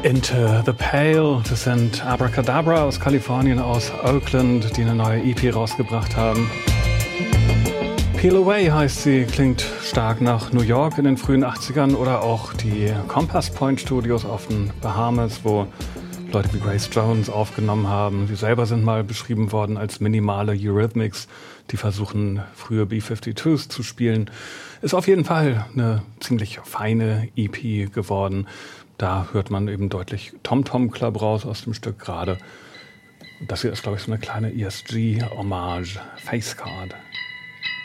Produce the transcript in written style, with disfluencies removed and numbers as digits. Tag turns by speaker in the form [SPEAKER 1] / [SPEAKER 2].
[SPEAKER 1] Into the Pale, das sind Abracadabra aus Kalifornien, aus Oakland, die eine neue EP rausgebracht haben. Peel Away heißt sie, klingt stark nach New York in den frühen 80ern oder auch die Compass Point Studios auf den Bahamas, wo Leute wie Grace Jones aufgenommen haben. Sie selber sind mal beschrieben worden als minimale Eurythmics, die versuchen, frühe B-52s zu spielen. Ist auf jeden Fall eine ziemlich feine EP geworden. Da hört man eben deutlich Tom Tom Club raus aus dem Stück gerade. Das hier ist, glaube ich, so eine kleine ESG-Hommage, Face Card.